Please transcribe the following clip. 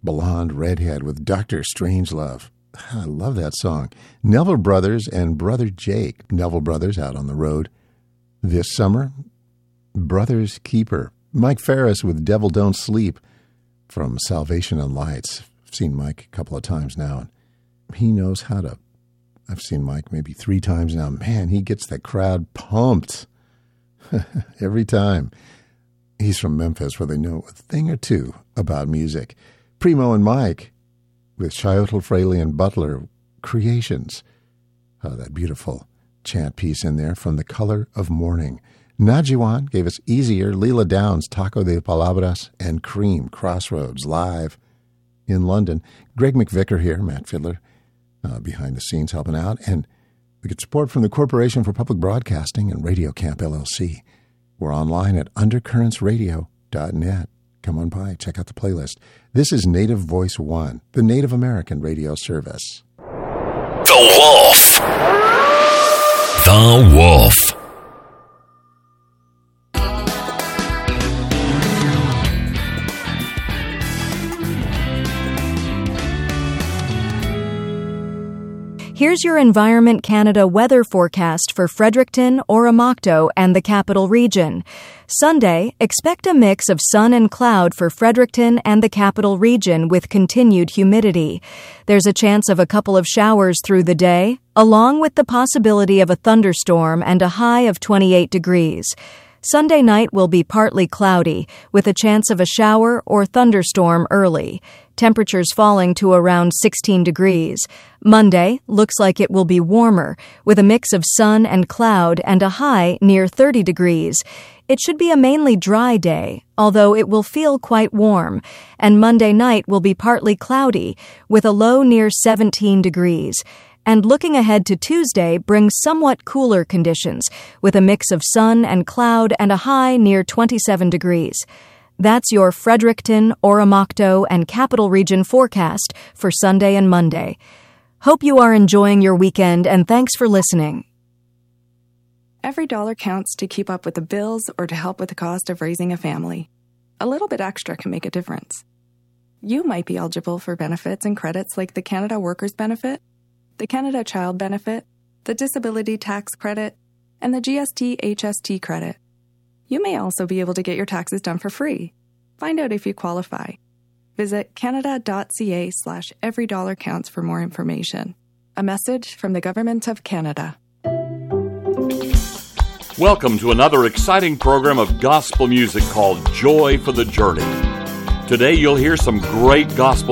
blonde redhead with Dr. Strangelove. I love that song. Neville Brothers and Brother Jake. Neville Brothers out on the road this summer. Brother's Keeper. Mike Ferris with Devil Don't Sleep from Salvation and Lights. I've seen Mike a couple of times now, and he knows how to. I've seen Mike maybe 3 times now. Man, he gets the crowd pumped every time. He's from Memphis, where they know a thing or two about music. Primo and Mike with Chiwetel Fraley and Butler, Creations. Oh, that beautiful chant piece in there from The Color of Morning. Najiwan gave us Easier, Leela Downs, Taco de Palabras, and Cream, Crossroads, live in London. Greg McVicker here, Matt Fiddler, behind the scenes helping out. And we get support from the Corporation for Public Broadcasting and Radio Camp LLC. We're online at undercurrentsradio.net. Come on by, check out the playlist. This is Native Voice One, the Native American radio service. The Wolf. The Wolf. Here's your Environment Canada weather forecast for Fredericton, Oromocto, and the Capital Region. Sunday, expect a mix of sun and cloud for Fredericton and the Capital Region with continued humidity. There's a chance of a couple of showers through the day, along with the possibility of a thunderstorm and a high of 28 degrees. Sunday night will be partly cloudy, with a chance of a shower or thunderstorm early. Temperatures falling to around 16 degrees. Monday looks like it will be warmer, with a mix of sun and cloud and a high near 30 degrees. It should be a mainly dry day, although it will feel quite warm, and Monday night will be partly cloudy, with a low near 17 degrees. And looking ahead to Tuesday brings somewhat cooler conditions, with a mix of sun and cloud and a high near 27 degrees. That's your Fredericton, Oromocto, and Capital Region forecast for Sunday and Monday. Hope you are enjoying your weekend, and thanks for listening. Every dollar counts to keep up with the bills or to help with the cost of raising a family. A little bit extra can make a difference. You might be eligible for benefits and credits like the Canada Workers Benefit, the Canada Child Benefit, the Disability Tax Credit, and the GST-HST credit. You may also be able to get your taxes done for free. Find out if you qualify. Visit canada.ca/everydollarcounts for more information. A message from the Government of Canada. Welcome to another exciting program of gospel music called Joy for the Journey. Today you'll hear some great gospel